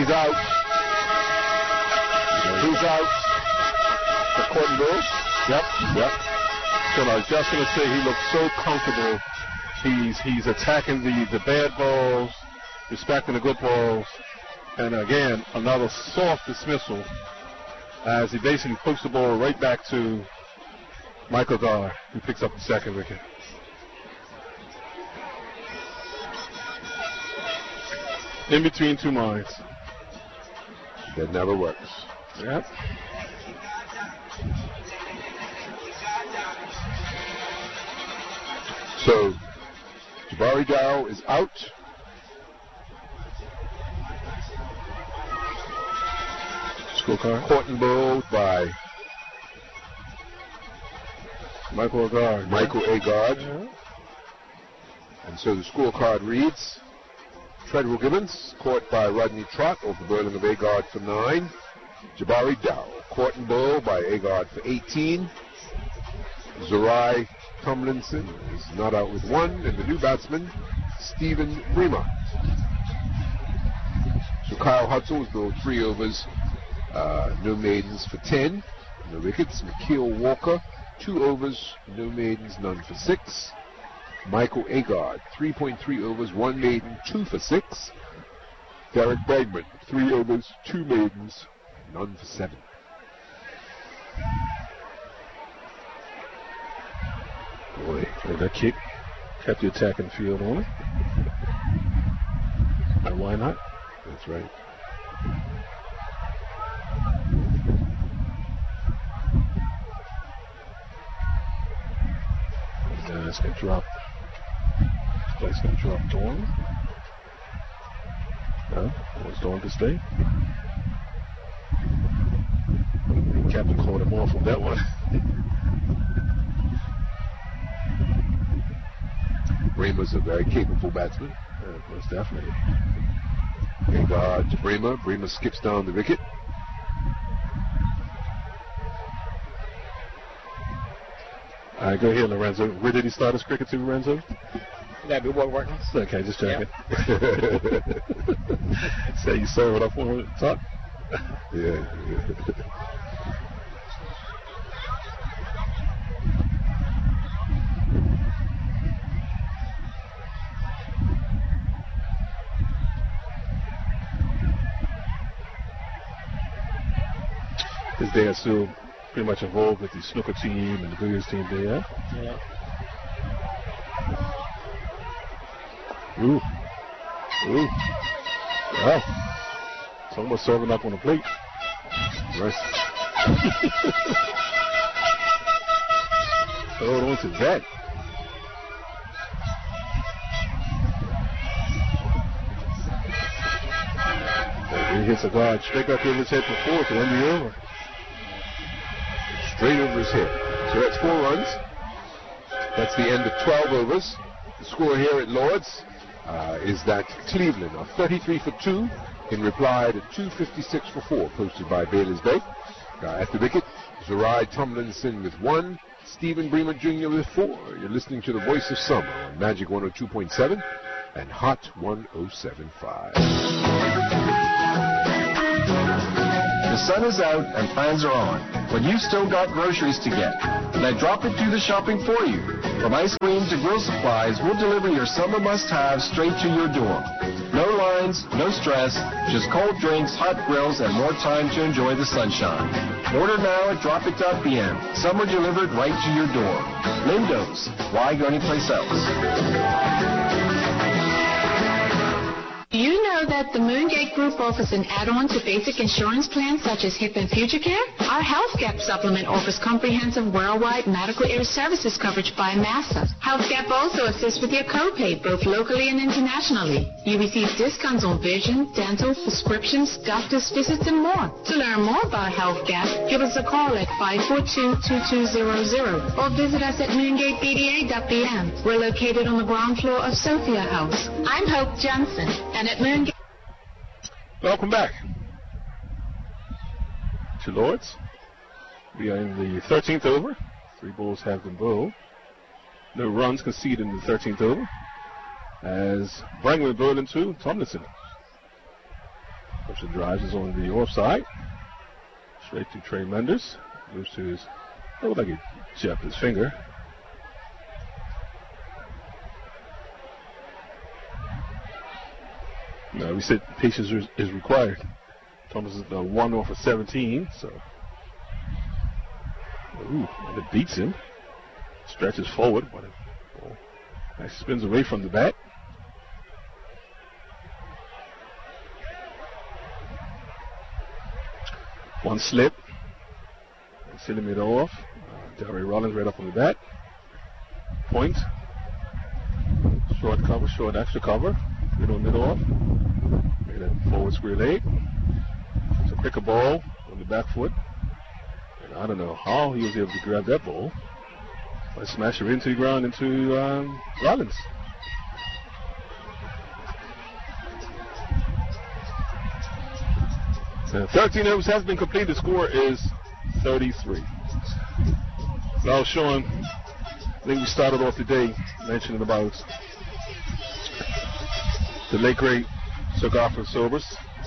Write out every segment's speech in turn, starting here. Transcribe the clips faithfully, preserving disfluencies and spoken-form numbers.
He's out. He's out. The Courtney Bull. Yep, yep. So I was just going to say he looks so comfortable. He's he's attacking the, the bad balls, respecting the good balls. And again, another soft dismissal as he basically puts the ball right back to Michael Gar, who picks up the second wicket. In between two minds. That never works. Yep. So, Jabari Dow is out. Scorecard. Courtney bowled by Michael Agard. Michael yeah. Agard. Yeah. And so the scorecard reads: Treadwell Gibbons, caught by Rodney Trott off the bowling of Agard for nine. Jabari Dow, caught and bowled by Agard for eighteen. Zarai Tomlinson is not out with one, and the new batsman, Stephen Bremer. So Kyle Hutzel has bowled three overs, uh, no maidens for ten, no wickets. McKeel Walker, two overs, no maidens, none for six. Michael Agard, three point three overs, one maiden, two for six. Derek Bregman, three overs, two maidens, none for seven. Boy, that kick kept the attacking field on it. And why not? That's right. Guys can drop. Place can drop Dawn. No, wants Dawn to stay. The captain called him off on that one. Bremer's a very capable batsman. Yeah, most definitely. And uh, to Bremer. Bremer skips down the wicket. All right, go ahead, Lorenzo. Where did he start his cricket to, Lorenzo? That'd be what working. Okay, just checking. Yep. Say you serve it up on the top? Yeah. His dad still pretty much involved with the snooker team and the billiards team there. Yeah. Ooh. Ooh. Wow. Someone's serving up on the plate. Nice. Hold on to that. He hits a guard straight up over his head for four to end the over. Straight over his head. So that's four runs. That's the end of twelve overs. The score here at Lord's uh, is that Cleveland are thirty-three for two in reply to two fifty-six for four posted by Bailey's Bay. Uh, at the wicket, Zarai Tomlinson with one, Stephen Bremer Junior with four. You're listening to the Voice of Summer on Magic one oh two point seven and Hot one oh seven point five. The sun is out and plans are on, but you've still got groceries to get. Let Drop It do the shopping for you. From ice cream to grill supplies, we'll deliver your summer must-haves straight to your door. No lines, no stress, just cold drinks, hot grills, and more time to enjoy the sunshine. Order now at drop it dot p m. Summer delivered right to your door. Lindo's. Why go anyplace else? Do you know that the Moongate Group offers an add-on to basic insurance plans such as HIP and Future Care? Our Health Gap supplement offers comprehensive worldwide medical air services coverage by Massa. Health Gap also assists with your copay, both locally and internationally. You receive discounts on vision, dental, prescriptions, doctor's visits, and more. To learn more about Health Gap, give us a call at five four two, two two zero zero or visit us at moongate b d a dot b m. We're located on the ground floor of Sophia House. I'm Hope Johnson. And at Moongate. Welcome back to Lords. We are in the thirteenth over. Three balls have been bowled. No runs conceded in the thirteenth over. As Bregman bowling to Tomlinson. Clemson drives is on the offside. Straight to Trey Menders. Moves to his, it looked like he jabbed his finger. No, we said patience is, is required. Thomas is the one off of seventeen, so. Ooh, and it beats him. Stretches forward, but it oh, nice spins away from the bat. One slip. Centimeter off. Uh, Delray Rollins right up on the bat. Point. Short cover, short extra cover. Middle, middle off. Made a forward square leg. It's a quicker ball on the back foot. And I don't know how he was able to grab that ball. But smash it into the ground into um, Rollins. So thirteen overs has been completed. The score is thirty-three. So I was showing, I think we started off today mentioning about the late great Sir Garfield Sobers.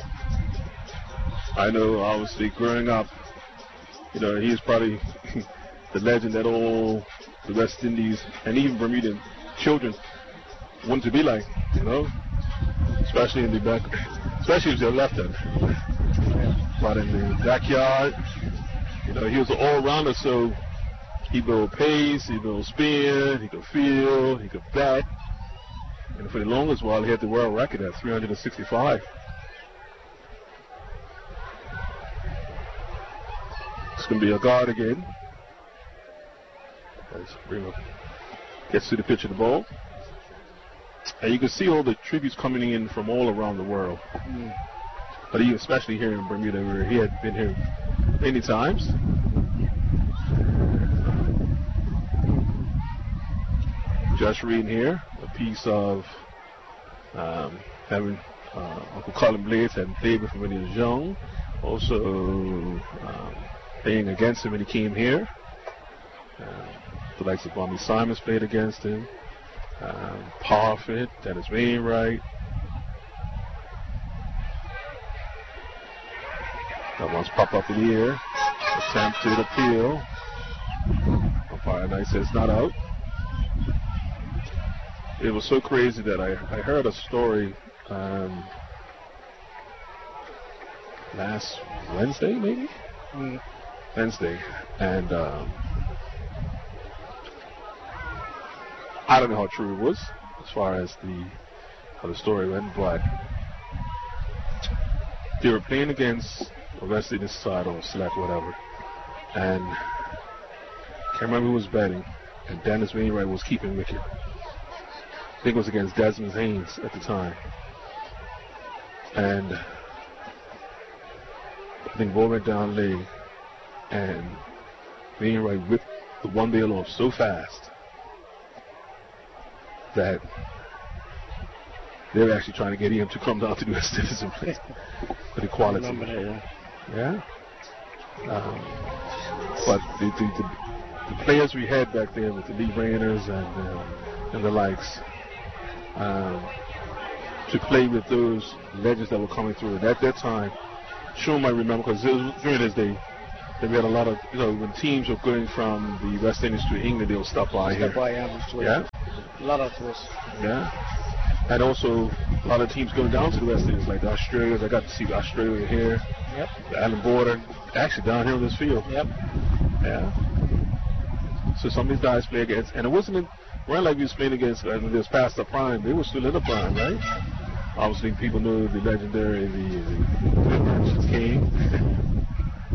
I know, obviously, growing up, you know, he is probably the legend that all the West Indies and even Bermudian children want to be like, you know, especially in the back, especially if they're left-handed. But in the backyard, you know, he was an all-rounder, so he could pace, he could spin, he could field, he could bat. And for the longest while, he had the world record at three hundred sixty-five. It's going to be a guard again. As Bremer gets to the pitch of the ball. And you can see all the tributes coming in from all around the world. Mm. But he, especially here in Bermuda, where he had been here many times. Just reading here a piece of um, having uh, Uncle Colin Blades had played with him when he was young. Also um, playing against him when he came here. Uh, the likes of Bobby Simons played against him. Um, Parfit, Dennis Wainwright. That one's popped up in the air. Attempted appeal. Umpire Knight says not out. It was so crazy that I, I heard a story um, last Wednesday, maybe? Mm. Wednesday. And um, I don't know how true it was as far as the how the story went, but they were playing against the West Indies side or select whatever, and can't remember who was batting, and Dennis Wainwright was keeping wicket. I think it was against Desmond Haynes at the time, and I think ball went down late, and Wainwright whipped the one bail off so fast that they were actually trying to get him to come down to the West Indies and play for the quality. I remember that, yeah. Yeah. Um, but the, the, the, the players we had back then with the Lee Rayners and, uh, and the likes, um, to play with those legends that were coming through. And at that time, Sean might remember, because during this day, we had a lot of, you know, when teams were going from the West Indies to England, they'll stop by stop here. By, yeah. Yeah. A lot of tourists. Yeah. And also a lot of teams going down to the West Indies, like the Australians. I got to see Australia here. Yep. The Island Border, actually down here on this field. Yep. Yeah. So some of these guys play against, and it wasn't, in, weren't like we was playing against, uh, this past the prime. They were still in the prime, right? Obviously, people know the legendary, the, the, the King.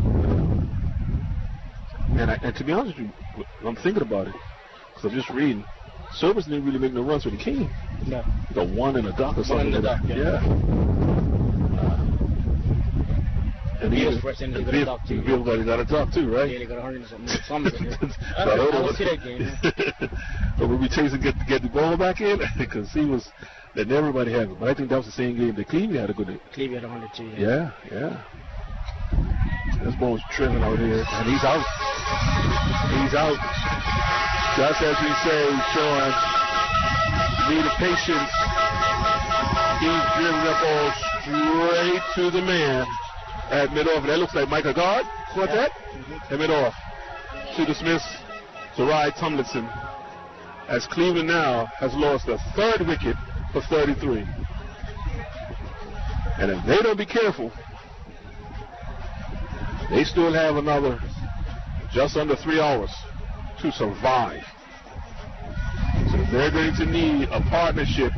and, I, and to be honest with you, I'm thinking about it, because I'm just reading. Sobers didn't really make no runs with the King. No. The one in the dock or something. One in the dock, yeah. yeah. Uh, and he he was first in the Bill, dock too. Everybody got a dock too, right? Yeah, they got a hundred and something. something I don't know. I don't see that game. But when we chasing get get the ball back in, because he was that everybody had it. But I think that was the same game that Clevey had a good. Clevey had a hundred too. Yeah, yeah. yeah. This ball's trimming out here, and he's out. He's out. Just as we say, Sean, need the patience. He's driven that ball straight to the man at mid-off. That looks like Micah Guard caught that at mid-off. To dismiss Zarai Tomlinson, as Cleveland now has lost a third wicket for thirty-three. And if they don't be careful, they still have another just under three hours to survive. So they're going to need a partnership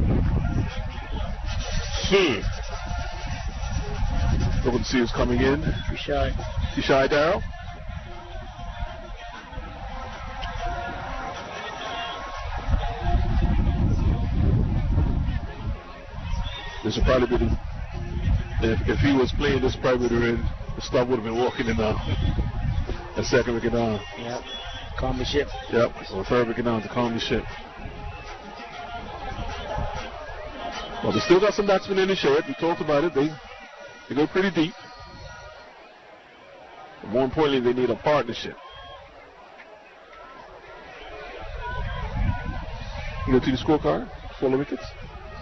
soon. Looking to see who's coming in. Tishai. Tishai Darrell. This would probably be the, if, if he was playing this probably would have been, the stuff would have been walking in now. A second wicket down. Yep. Calm the ship. Yep. Or third wicket down to calm the ship. Well, they still got some batsmen in the shed. We talked about it. They they go pretty deep. But more importantly, they need a partnership. You go to the scorecard. Full of wickets.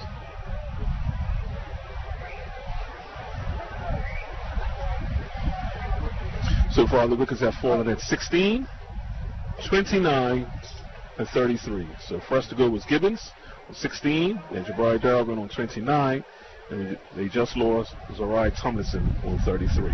So far, the wickets have fallen at sixteen, twenty-nine, and thirty-three. So first to go was Gibbons on sixteen, then Jabari Darwin on twenty-nine, and they just lost Zarai Tomlinson on thirty-three.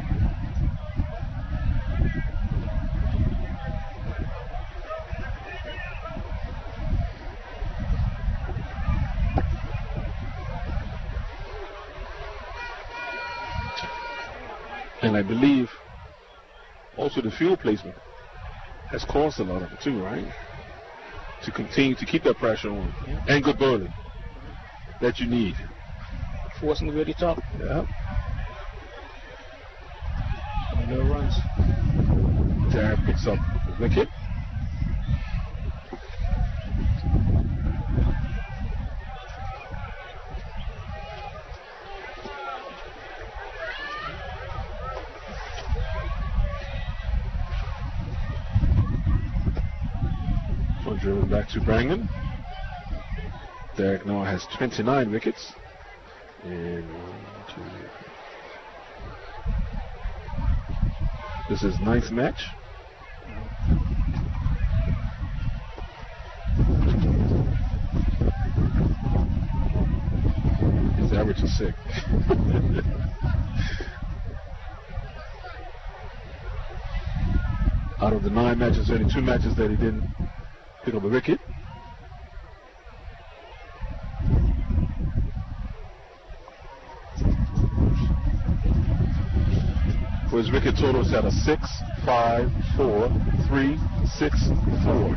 And I believe also the field placement has caused a lot of it too, right? To continue to keep that pressure on. Yeah. And good bowling that you need. Forcing the really top. Yeah. No runs. Darren picks up the wicket. Driven back to Brangan. Derek now has twenty-nine wickets. And one, two. This is ninth match. His average is six. Out of the nine matches, only two matches that he didn't pick up a wicket. For his wicket totals at a six, five, four, three, six, four.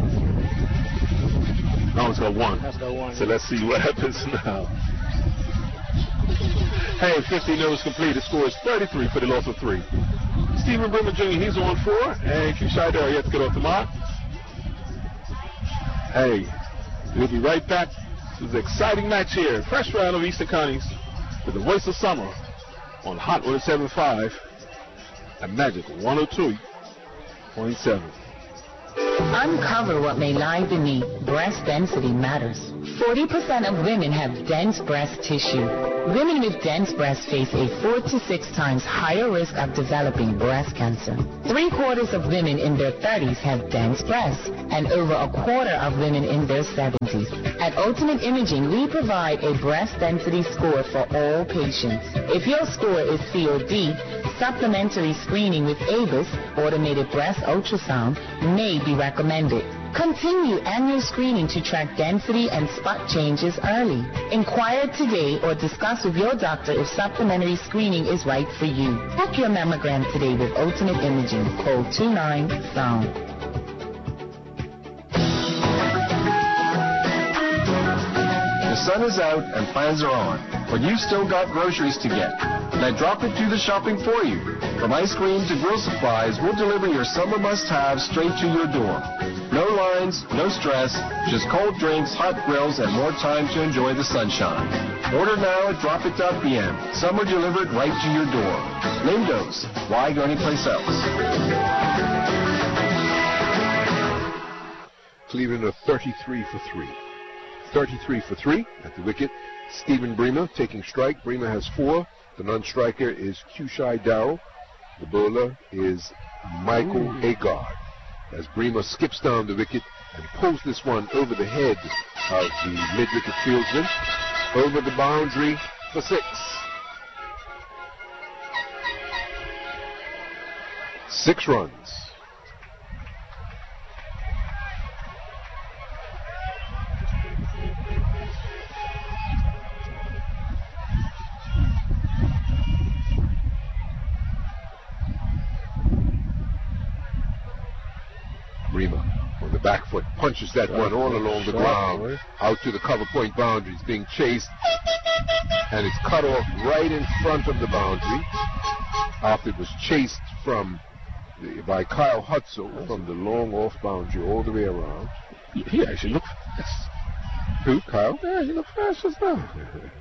Now it's got one. That's got one. So let's see what happens now. Hey, fifteen overs complete. The score is thirty-three for the loss of three. Stephen Brimmer Junior, he's on four. And Tishai Darrell yet to get off the mark. Hey, we'll be right back. This is an exciting match here. Fresh round of Eastern Counties with the voice of summer on Hot one oh seven point five and Magic one oh two point seven. Uncover what may lie beneath. Breast density matters. forty percent of women have dense breast tissue. Women with dense breasts face a four to six times higher risk of developing breast cancer. Three quarters of women in their thirties have dense breasts, and over a quarter of women in their seventies. At Ultimate Imaging, we provide a breast density score for all patients. If your score is C or D, supplementary screening with A B I S, automated breast ultrasound, may be recommended. Continue annual screening to track density and spot changes early. Inquire today or discuss with your doctor if supplementary screening is right for you. Book your mammogram today with Ultimate Imaging. Call two nine sound. The sun is out and plans are on, but you've still got groceries to get. Let Drop It do the shopping for you. From ice cream to grill supplies, we'll deliver your summer must-haves straight to your door. No lines, no stress, just cold drinks, hot grills, and more time to enjoy the sunshine. Order now at drop it dot p m. Summer delivered right to your door. Lindo's. Why go anyplace else? Cleveland are thirty-three for three. thirty-three for three at the wicket. Stephen Bremer taking strike. Bremer has four. The non-striker is Kushai Darrell. The bowler is Michael Ooh. Agard. As Bremer skips down the wicket and pulls this one over the head of the mid-wicket fieldsman, over the boundary for six. Six runs. Bremer on the back foot punches that one all along the ground out to the cover point boundary. It's being chased and it's cut off right in front of the boundary after it was chased from the, by Kyle Hutzel from the long off boundary all the way around. He, he actually looked fast. Who? Kyle? Yeah, he looked fast just now.